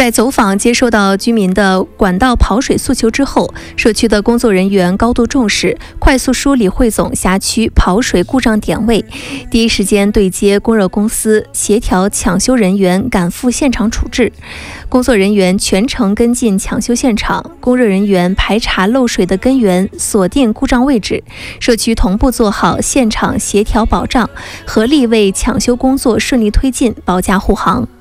在走访接收到居民的管道跑水诉求之后，社区的工作人员高度重视，快速梳理汇总辖区跑水故障点位，第一时间对接供热公司，协调抢修人员赶赴现场处置。工作人员全程跟进抢修现场，供热人员排查漏水的根源，锁定故障位置，社区同步做好现场协调保障，合力为抢修工作顺利推进保驾护航。